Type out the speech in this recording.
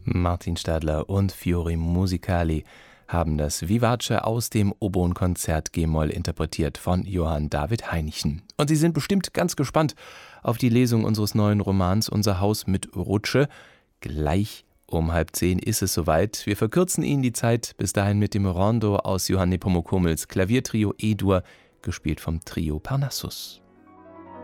Martin Stadler und Fiori Musicali haben das Vivace aus dem Oboenkonzert G-Moll interpretiert von Johann David Heinichen. Und Sie sind bestimmt ganz gespannt auf die Lesung unseres neuen Romans Unser Haus mit Rutsche. Gleich um 9:30 ist es soweit. Wir verkürzen Ihnen die Zeit bis dahin mit dem Rondo aus Johann Nepomuk Hummels Klaviertrio E-Dur, gespielt vom Trio Parnassus.